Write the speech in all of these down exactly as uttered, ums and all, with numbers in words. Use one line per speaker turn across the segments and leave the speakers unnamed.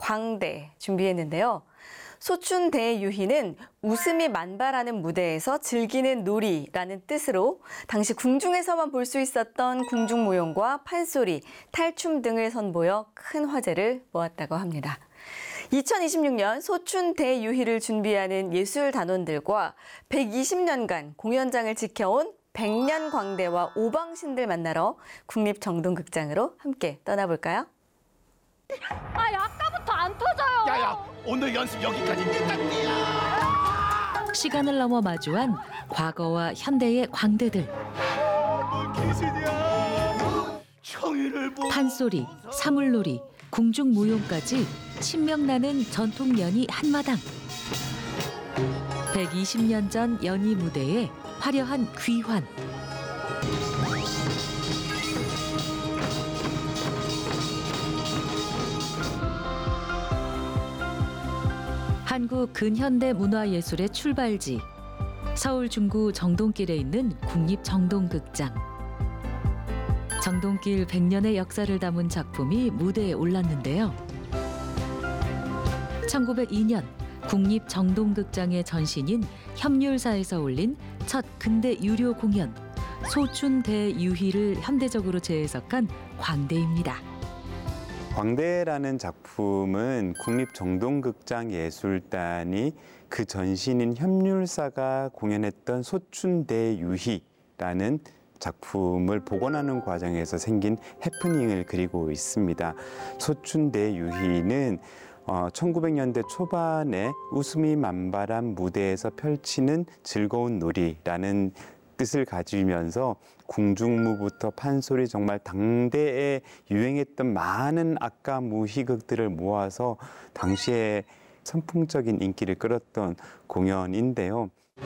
광대 준비했는데요. 소춘대유희는 웃음이 만발하는 무대에서 즐기는 놀이라는 뜻으로 당시 궁중에서만 볼 수 있었던 궁중무용과 판소리, 탈춤 등을 선보여 큰 화제를 모았다고 합니다. 이천이십육 년 소춘대유희를 준비하는 예술단원들과 백이십 년간 공연장을 지켜온 백년광대와 오방신들 만나러 국립정동극장으로 함께 떠나볼까요?
아, 아까부터 안 터져요.
야야, 오늘 연습 여기까지 끝났디야.
시간을 넘어 마주한 과거와 현대의 광대들.
넌 귀신이야. 청이를 보고
판소리, 사물놀이, 궁중무용까지 신명나는 전통연희 한마당. 백이십 년 전 연희 무대에 화려한 귀환. 한국 근현대 문화예술의 출발지, 서울 중구 정동길에 있는 국립정동극장. 정동길 백 년의 역사를 담은 작품이 무대에 올랐는데요. 천구백이 년 국립정동극장의 전신인 협률사에서 올린 첫 근대 유료 공연, 소춘대유희를 현대적으로 재해석한 광대입니다.
광대라는 작품은 국립정동극장예술단이 그 전신인 협률사가 공연했던 소춘대유희라는 작품을 복원하는 과정에서 생긴 해프닝을 그리고 있습니다. 소춘대유희는 어, 천구백 년대 초반에 웃음이 만발한 무대에서 펼치는 즐거운 놀이라는 뜻을 가지면서 궁중무부터 판소리, 정말 당대에 유행했던 많은 악가무 희극들을 모아서 당시에 선풍적인 인기를 끌었던 공연인데요.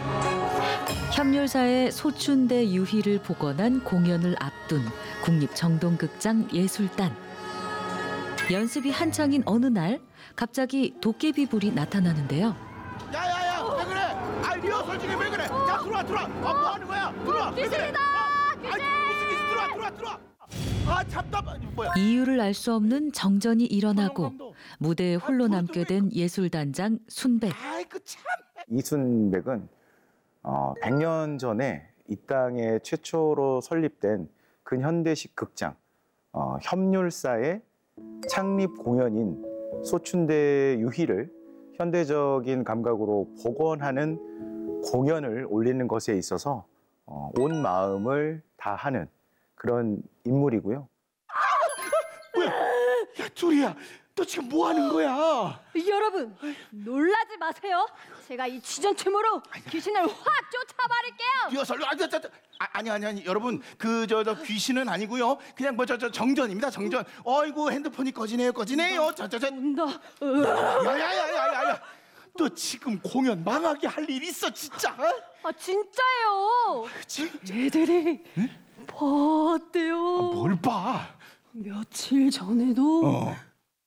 협률사의 소춘대유희를 복원한 공연을 앞둔 국립정동극장 예술단. 연습이 한창인 어느 날 갑자기 도깨비불이 나타나는데요.
야야야, 왜 그래? 아, 리허설 중에 왜 그래? 자, 들어와 들어와. 아, 뭐 하는 거야? 들어와. 왜 그래?
귀신이다!
아,
귀신!
아니, 무슨 귀신? 들어와 들어와 들어와. 아, 답답. 뭐야?
이유를 알 수 없는 정전이 일어나고 무대에 홀로 남게 된 예술단장 순백.
아이고 참.
이순백은 어, 백 년 전에 이 땅에 최초로 설립된 근현대식 극장 어, 협률사의 창립 공연인 소춘대유희를 현대적인 감각으로 복원하는 공연을 올리는 것에 있어서 어, 온 마음을 다하는 그런 인물이고요.
뭐야? 야, 둘이야. 너 지금 뭐 하는 거야?
여러분, 놀라지 마세요. 제가 이 지전춤으로 귀신을 확 쫓아버릴게요.
리허설로 아니, 저, 저, 아, 아니 아니 아니 여러분, 그 저 저 귀신은 아니고요. 그냥 뭐 저 저 정전입니다. 정전. 어이구, 핸드폰이 꺼지네요. 꺼지네요. 저 저 저.
온다.
야야야야야야. 너 지금 공연 망하게 할 일 있어 진짜. 어?
아, 진짜예요.
진짜.
애들이 봤대요.
뭘 봐?
며칠 전에도
어.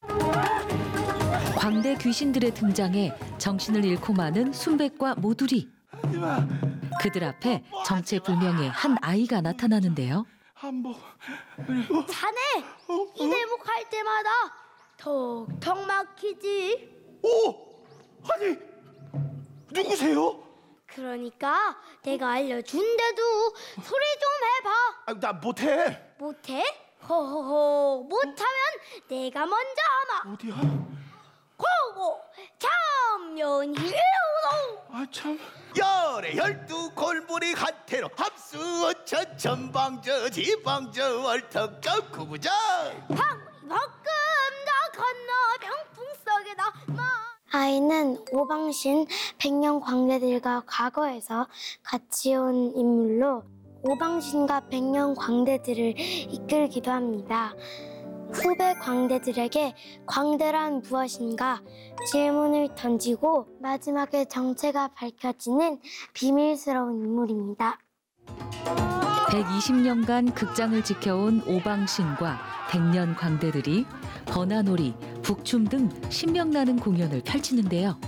광대 귀신들의 등장에 정신을 잃고 마는 순백과 모두리.
하지마.
그들 앞에 정체불명의 한 아이가 나타나는데요.
한번.
자네
어?
이 대목 할 때마다 턱턱 막히지.
오! 아니, 누구세요?
그러니까 내가 알려준대도 소리 좀 해봐.
아, 나 못해.
못해? 호호호, 못하면 내가 먼저 하마.
어디야?
고고 참연희우도.
아, 참. 열에 열두 골무리 한태로 합수 어천 전방저 지방저 월턱저 구부자.
방울이 벅금다 건너 병풍 속에다 마. 아이는 오방신 백년광대들과 과거에서 같이 온 인물로 오방신과 백년광대들을 이끌기도 합니다. 후배 광대들에게 광대란 무엇인가 질문을 던지고 마지막에 정체가 밝혀지는 비밀스러운 인물입니다.
백이십 년간 극장을 지켜온 오방신과 백년 광대들이 번화놀이, 북춤 등 신명나는 공연을 펼치는데요.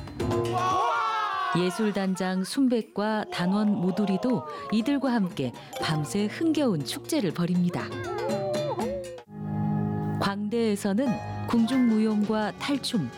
예술단장 순백과 단원 모두리도 이들과 함께 밤새 흥겨운 축제를 벌입니다. 광대에서는 궁중무용과 탈춤,